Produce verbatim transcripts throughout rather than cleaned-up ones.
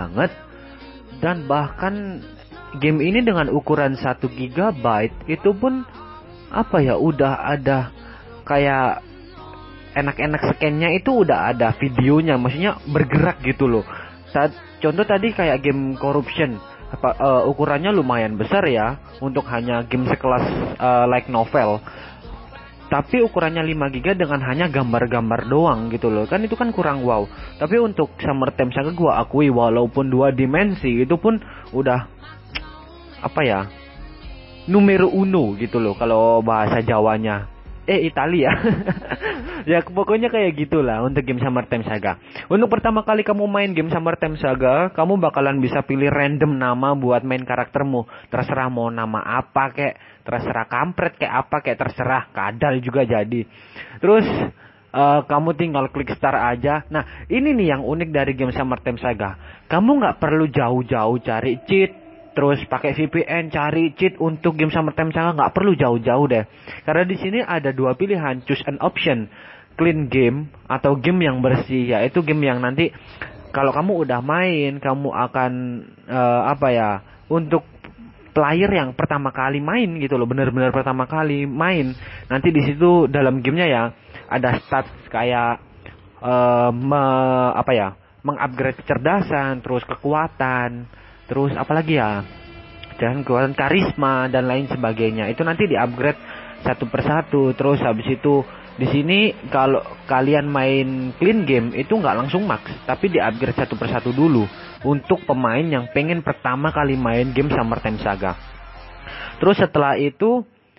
banget. Dan bahkan game ini dengan ukuran satu gigabyte itu pun apa ya, udah ada kayak enak-enak scan-nya, itu udah ada videonya, maksudnya bergerak gitu loh. Saat contoh tadi kayak game Corruption, apa uh, ukurannya lumayan besar ya untuk hanya game sekelas uh, like novel. Tapi ukurannya lima giga dengan hanya gambar-gambar doang gitu loh. Kan itu kan kurang wow. Tapi untuk Summertime Saga gua akui walaupun dua dimensi itu pun udah apa ya? Numero uno gitu loh kalau bahasa Jawanya. Eh Italia. Ya pokoknya kayak gitulah untuk game Summertime Saga. Untuk pertama kali kamu main game Summertime Saga, kamu bakalan bisa pilih random nama buat main karaktermu. Terserah mau nama apa kek, terserah kampret kayak apa kayak, terserah kadal juga jadi. Terus uh, kamu tinggal klik start aja. Nah ini nih yang unik dari game Summertime Saga. Kamu nggak perlu jauh-jauh cari cheat, terus pakai V P N cari cheat untuk game Summertime Saga, nggak perlu jauh-jauh deh. Karena di sini ada dua pilihan, choose an option, clean game atau game yang bersih, yaitu game yang nanti kalau kamu udah main kamu akan uh, apa ya, untuk player yang pertama kali main gitu loh, benar-benar pertama kali main, nanti di situ dalam gamenya ya ada stats kayak uh, me, apa ya, mengupgrade kecerdasan, terus kekuatan, terus apalagi ya, dan kekuatan karisma dan lain sebagainya. Itu nanti di-upgrade satu persatu. Terus habis itu di sini kalau kalian main clean game itu nggak langsung max, tapi di-upgrade satu persatu dulu untuk pemain yang pengen pertama kali main game Summertime Saga. Terus setelah itu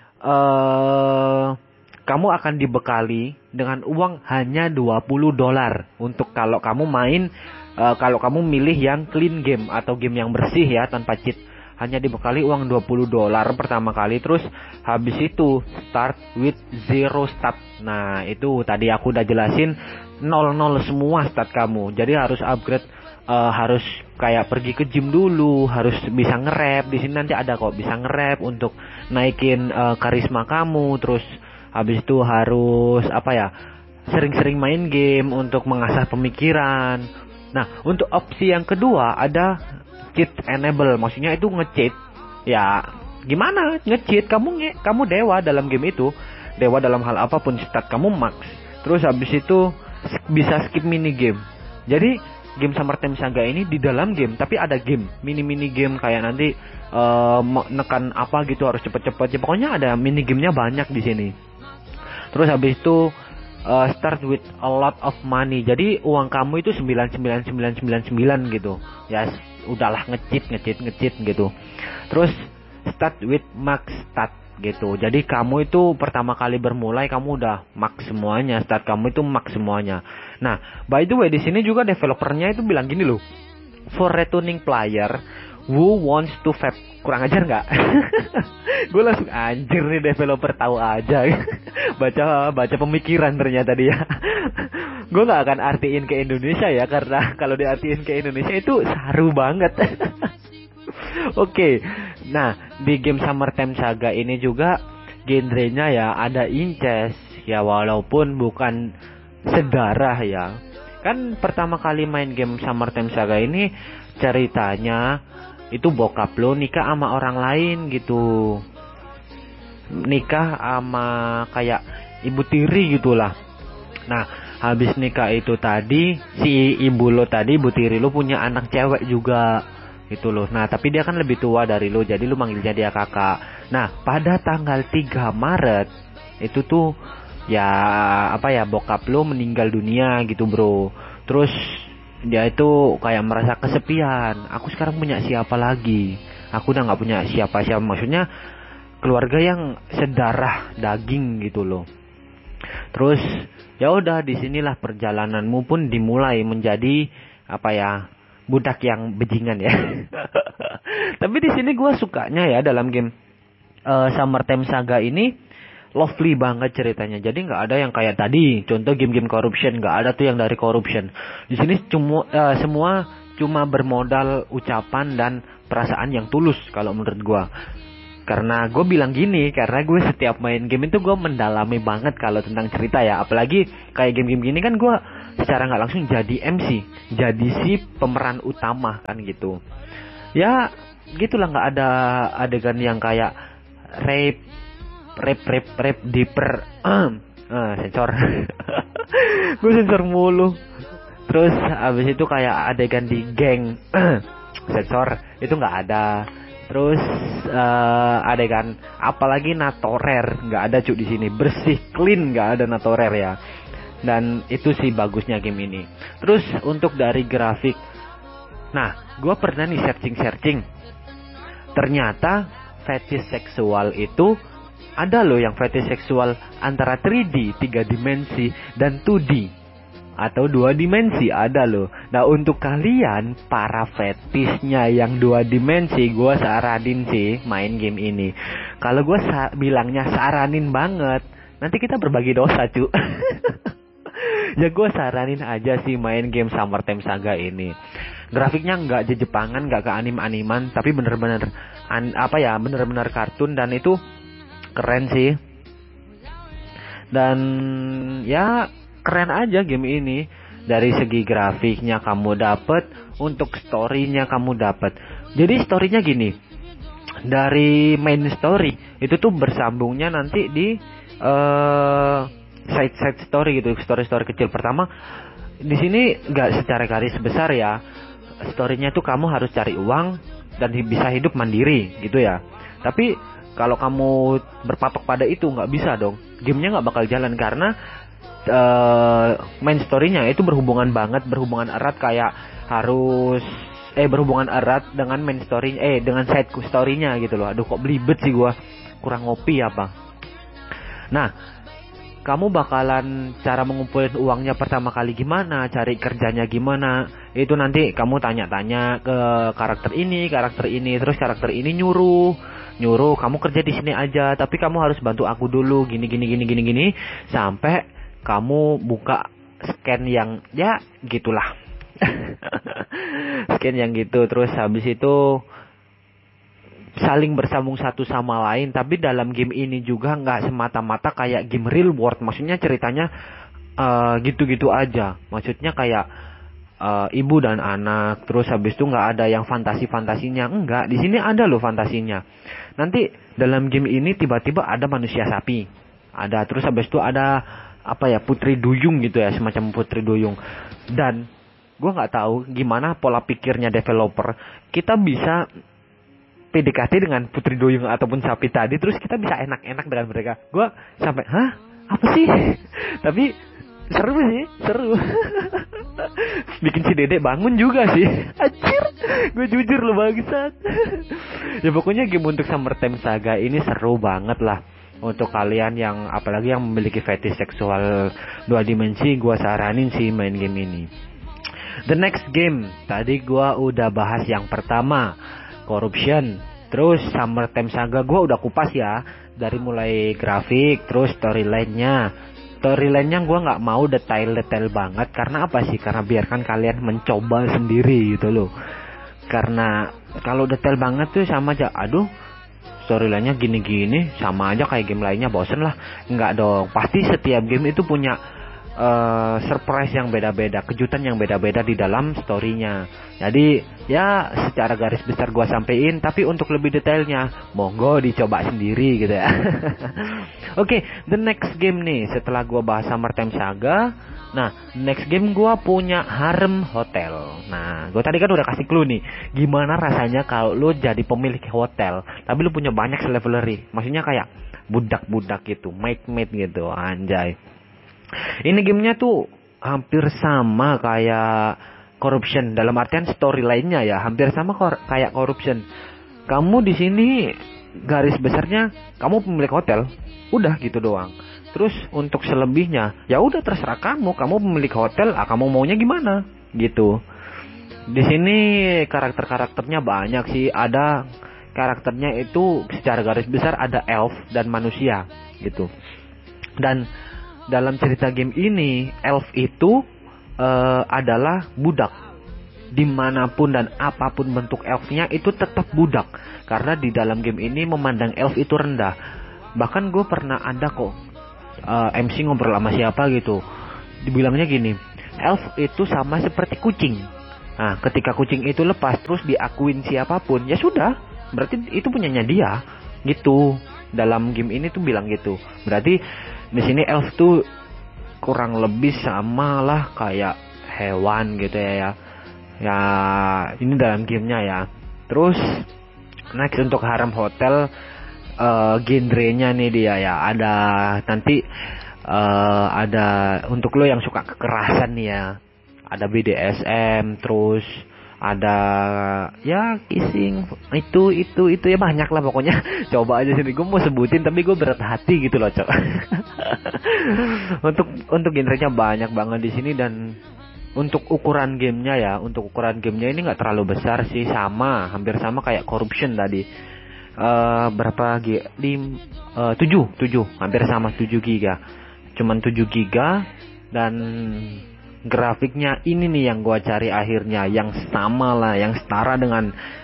uh, kamu akan dibekali dengan uang hanya dua puluh dolar untuk kalau kamu main Uh, kalau kamu milih yang clean game atau game yang bersih ya tanpa cheat, hanya dibekali uang dua puluh dolar pertama kali. Terus habis itu start with zero stat. Nah itu tadi aku udah jelasin, nol nol semua stat kamu. Jadi harus upgrade, uh, harus kayak pergi ke gym dulu, harus bisa nge-rap. Di sini nanti ada kok bisa nge-rap untuk naikin uh, karisma kamu. Terus habis itu harus apa ya, sering-sering main game untuk mengasah pemikiran. Nah, untuk opsi yang kedua ada cheat enable, maksudnya itu nge-cheat. Ya, gimana nge-cheat? Kamu nge kamu dewa dalam game itu. Dewa dalam hal apapun, stat kamu max. Terus habis itu bisa skip mini game. Jadi, game Summertime Saga ini di dalam game, tapi ada game, mini-mini game kayak nanti uh, nekan apa gitu harus cepet-cepet. Ya, pokoknya ada mini gamenya banyak di sini. Terus habis itu Uh, start with a lot of money. Jadi uang kamu itu sembilan sembilan sembilan sembilan sembilan gitu. Ya udahlah nge-cheat nge-cheat nge-cheat gitu. Terus start with max stat gitu. Jadi kamu itu pertama kali bermulai kamu udah max semuanya, stat kamu itu max semuanya. Nah, by the way di sini juga developernya itu bilang gini loh. For returning player who wants to vape. Kurang ajar nggak? Gue langsung anjir nih, developer tahu aja. baca baca pemikiran ternyata dia. Gue nggak akan artiin ke Indonesia ya, karena kalau diartiin ke Indonesia itu saru banget. Oke, okay. Nah di game Summertime Saga ini juga genrenya ya ada incest ya, walaupun bukan sedarah ya. Kan pertama kali main game Summertime Saga ini ceritanya itu bokap lo nikah sama orang lain gitu, nikah sama kayak ibu tiri gitulah. Nah habis nikah itu tadi si ibu lo tadi, ibu tiri lo punya anak cewek juga gitu loh. Nah tapi dia kan lebih tua dari lo, jadi lo manggilnya dia kakak. Nah pada tanggal tiga Maret itu tuh ya apa ya, bokap lo meninggal dunia gitu bro. Terus dia itu kayak merasa kesepian. Aku sekarang punya siapa lagi? Aku udah nggak punya siapa-siapa. Maksudnya keluarga yang sedarah daging gitu loh. Terus ya udah, disinilah perjalananmu pun dimulai menjadi apa ya, budak yang bajingan ya. Tapi di sini gue sukanya ya dalam game uh, Summertime Saga ini lovely banget ceritanya. Jadi nggak ada yang kayak tadi contoh game-game corruption, nggak ada tuh yang dari corruption. Di sini cuma uh, semua cuma bermodal ucapan dan perasaan yang tulus kalau menurut gue. Karena gue bilang gini, karena gue setiap main game itu gue mendalami banget kalau tentang cerita ya. Apalagi kayak game-game gini kan gue secara nggak langsung jadi M C, jadi si pemeran utama kan gitu. Ya gitulah, nggak ada adegan yang kayak rape rape rape rape diper uh, uh, sensor gue sensor mulu. Terus abis itu kayak adegan di geng sensor itu nggak ada. Terus uh, adegan apalagi natorer nggak ada cuy di sini, bersih clean, nggak ada natorer ya. Dan itu sih bagusnya game ini. Terus untuk dari grafik, nah gue pernah nih searching searching, ternyata fetish seksual itu ada loh, yang fetish seksual antara tiga D tiga dimensi dan dua D atau dua dimensi ada loh. Nah untuk kalian para fetishnya yang dua dimensi, gue saranin sih main game ini. Kalau gue sa- bilangnya saranin banget, nanti kita berbagi dosa cu. Ya gue saranin aja sih main game Summertime Saga ini. Grafiknya nggak Jepangan, nggak ke anim-animan, tapi bener-bener an- apa ya bener-bener kartun, dan itu keren sih. Dan ya keren aja game ini. Dari segi grafiknya kamu dapet, untuk storynya kamu dapet. Jadi storynya gini, dari main story itu tuh bersambungnya nanti di uh, side side story gitu, story story kecil. Pertama di sini nggak secara garis besar ya, storynya tuh kamu harus cari uang dan bisa hidup mandiri gitu ya. Tapi kalau kamu berpatok pada itu nggak bisa dong, gamenya nggak bakal jalan, karena Uh, main story-nya itu berhubungan banget, berhubungan erat, kayak harus eh berhubungan erat dengan main story eh dengan side story-nya gitu loh. Aduh kok belibet sih gua, kurang ngopi apa. Nah, kamu bakalan cara mengumpulin uangnya pertama kali gimana, cari kerjanya gimana, itu nanti kamu tanya-tanya ke karakter ini, karakter ini, terus karakter ini nyuruh nyuruh kamu kerja di sini aja, tapi kamu harus bantu aku dulu gini gini gini gini gini sampai kamu buka scan yang ya gitulah. Scan yang gitu. Terus habis itu saling bersambung satu sama lain. Tapi dalam game ini juga nggak semata-mata kayak game real world. Maksudnya ceritanya uh, gitu-gitu aja. Maksudnya kayak uh, ibu dan anak. Terus habis itu nggak ada yang fantasi-fantasinya. Enggak, di sini ada loh fantasinya. Nanti dalam game ini tiba-tiba ada manusia sapi. Ada. Terus habis itu ada apa ya, putri duyung gitu ya, semacam putri duyung. Dan gue nggak tahu gimana pola pikirnya developer, kita bisa P D K T dengan putri duyung ataupun sapi tadi, terus kita bisa enak-enak dengan mereka. Gue sampai hah apa sih? Tapi seru sih, seru. Bikin si Dedek bangun juga sih. Anjir, gue jujur loh bangsat. Ya pokoknya game untuk Summertime Saga ini seru banget lah. Untuk kalian yang apalagi yang memiliki fetish seksual dua dimensi, gua saranin sih main game ini. The next game, tadi gua udah bahas yang pertama, Corruption. Terus Summertime Saga gua udah kupas ya, dari mulai grafik, terus storyline-nya. Storyline-nya gua nggak mau detail-detail banget, karena apa sih? Karena biarkan kalian mencoba sendiri gitu loh. Karena kalau detail banget tuh sama aja, aduh. Storyline-nya gini-gini sama aja kayak game lainnya, bosen lah. Enggak dong, pasti setiap game itu punya uh, surprise yang beda-beda, kejutan yang beda-beda di dalam story-nya. Jadi ya secara garis besar gua sampein, tapi untuk lebih detailnya monggo dicoba sendiri gitu ya. Oke, okay, the next game nih setelah gua bahas Summertime Saga. Nah, next game gua punya Harem Hotel. Nah, gua tadi kan udah kasih clue nih, gimana rasanya kalau lu jadi pemilik hotel, tapi lu punya banyak slavery. Maksudnya kayak budak-budak gitu, maid-maid gitu, anjay. Ini gamenya tuh hampir sama kayak Corruption, dalam artian storyline-nya ya hampir sama kor- kayak Corruption. Kamu di sini garis besarnya kamu pemilik hotel, udah gitu doang. Terus untuk selebihnya ya udah terserah kamu, kamu pemilik hotel, ah, kamu maunya gimana gitu. Di sini karakter-karakternya banyak sih, ada karakternya itu secara garis besar ada elf dan manusia gitu. Dan dalam cerita game ini elf itu uh, adalah budak. Dimanapun dan apapun bentuk elfnya itu tetap budak, karena di dalam game ini memandang elf itu rendah. Bahkan gue pernah ada kok uh, M C ngobrol sama siapa gitu, dibilangnya gini, elf itu sama seperti kucing. Nah, ketika kucing itu lepas terus diakuin siapapun, ya sudah, berarti itu punyanya dia, gitu. Dalam game ini tuh bilang gitu. Berarti di sini elf tuh kurang lebih sama lah kayak hewan gitu ya ya. Ya, ini dalam gamenya ya. Terus next untuk Harem Hotel, uh, genrenya nih dia ya. Ada nanti uh, ada untuk lo yang suka kekerasan nih ya. Ada B D S M, terus ada ya kissing, itu itu itu ya banyak lah pokoknya. Coba aja sini gue mau sebutin tapi gue berat hati gitu loh, Cok. untuk untuk genrenya banyak banget di sini, dan untuk ukuran gamenya ya, untuk ukuran gamenya ini nggak terlalu besar sih, sama hampir sama kayak Corruption tadi. Uh, berapa G? Lim, uh, tujuh, tujuh, hampir sama tujuh giga. Cuman tujuh giga, dan grafiknya ini nih yang gua cari akhirnya, yang sama lah, yang setara dengan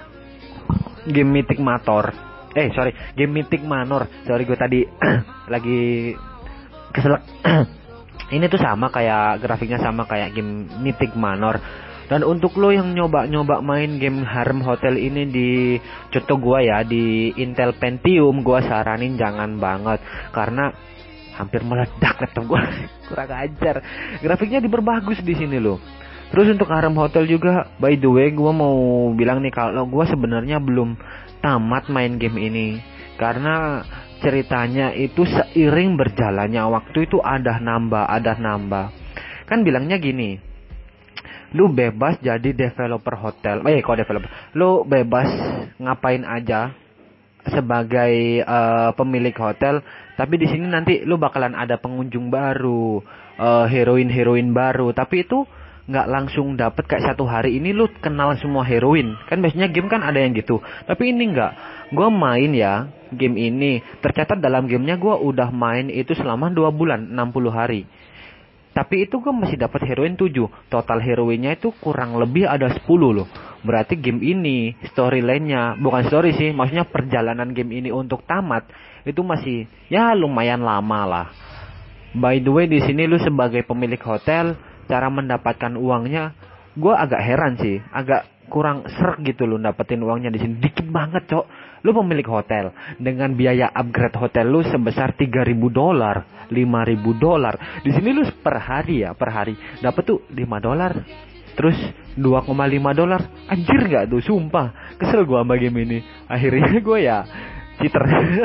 game Mythic Manor. Eh sorry, game Mythic Manor. Sorry gue tadi lagi keselak. Ini tuh sama kayak grafiknya, sama kayak game Mythic Manor. Dan untuk lo yang nyoba-nyoba main game Harem Hotel ini di contoh gua ya, di Intel Pentium, gua saranin jangan banget, karena hampir meledak laptop gue. Kurang ajar. Grafiknya diperbagus di sini loh. Terus untuk Harem Hotel juga, by the way, gue mau bilang nih kalau gue sebenarnya belum tamat main game ini, karena ceritanya itu seiring berjalannya waktu itu ada nambah, ada nambah. Kan bilangnya gini, lu bebas jadi developer hotel. Eh kok developer? Lu bebas ngapain aja sebagai uh, pemilik hotel, tapi di sini nanti lu bakalan ada pengunjung baru, uh, heroin-heroin baru, tapi itu nggak langsung dapet kayak satu hari ini lu kenal semua heroin. Kan biasanya game kan ada yang gitu, tapi ini nggak. Gue main ya game ini, tercatat dalam gamenya gue udah main itu selama dua bulan, enam puluh hari. Tapi itu gue masih dapat heroin tujuh. Total heroinnya itu kurang lebih ada sepuluh loh. Berarti game ini storyline-nya, bukan story sih, maksudnya perjalanan game ini untuk tamat itu masih ya lumayan lama lah. By the way, di sini lu sebagai pemilik hotel, cara mendapatkan uangnya gue agak heran sih, agak kurang serk gitu lu dapetin uangnya di sini. Dikit banget, Cok. Lu pemilik hotel dengan biaya upgrade hotel lu sebesar tiga ribu dolar, lima ribu dolar. Di sini lu per hari ya, per hari dapat tuh lima dolar. Terus dua koma lima dolar. Anjir enggak tuh, sumpah. Kesel gua sama game ini. Akhirnya gua ya cheater.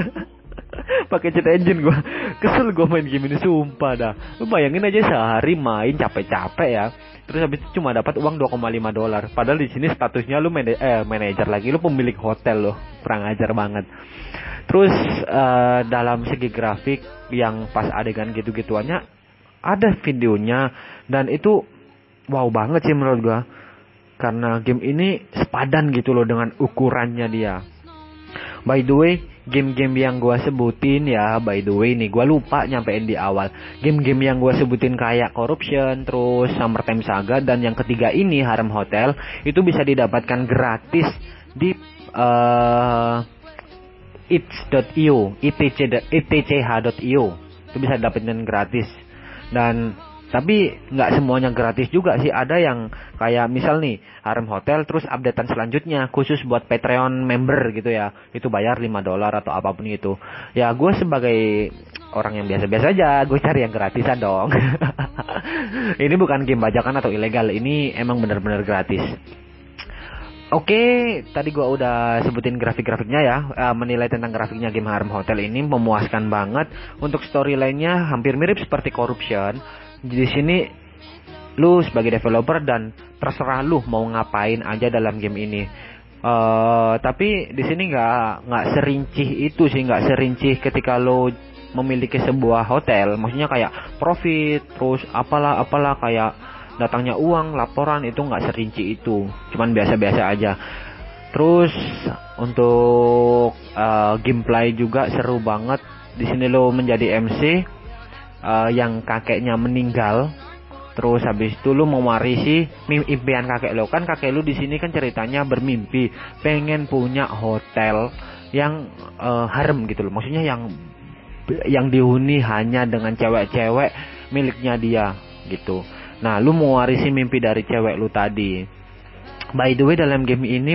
Pakai cheat engine gua. Kesel gua main game ini, sumpah dah. Lu bayangin aja sehari main capek-capek ya. Terus habis itu cuma dapat uang dua koma lima dolar. Padahal di sini statusnya lu man- eh manajer lagi, lu pemilik hotel loh. Kurang ajar banget. Terus uh, dalam segi grafik yang pas adegan gitu-gituannya ada videonya, dan itu wow banget sih menurut gua. Karena game ini sepadan gitu loh dengan ukurannya dia. By the way, game-game yang gua sebutin ya, by the way nih, gua lupa nyampein di awal. Game-game yang gua sebutin kayak Corruption, terus Summertime Saga, dan yang ketiga ini Harem Hotel, itu bisa didapatkan gratis di uh, itch dot io, itch dot io. Itu bisa dapetin gratis. Dan tapi nggak semuanya gratis juga sih, ada yang kayak misal nih Harem Hotel terus updatean selanjutnya khusus buat Patreon member gitu ya, itu bayar lima dolar atau apapun itu. Ya gue sebagai orang yang biasa-biasa aja, gue cari yang gratisan dong. Ini bukan game bajakan atau ilegal, ini emang benar-benar gratis. Oke, tadi gua udah sebutin grafik-grafiknya ya, uh, menilai tentang grafiknya game Harem Hotel ini memuaskan banget. Untuk storyline-nya hampir mirip seperti Corruption. Di sini lu sebagai developer dan terserah lu mau ngapain aja dalam game ini. Uh, tapi di sini nggak nggak serinci itu sih, nggak serinci ketika lu memiliki sebuah hotel. Maksudnya kayak profit, terus apalah apalah kayak datangnya uang, laporan, itu nggak serinci itu, cuman biasa-biasa aja. Terus untuk uh, gameplay juga seru banget. Di sini lo menjadi M C uh, yang kakeknya meninggal. Terus habis itu lo mewarisi impian kakek lo. Kan kakek lo di sini kan ceritanya bermimpi pengen punya hotel yang uh, harem gitu loh. Maksudnya yang yang dihuni hanya dengan cewek-cewek miliknya dia gitu. Nah, lu mewarisi mimpi dari cewek lu tadi. By the way, dalam game ini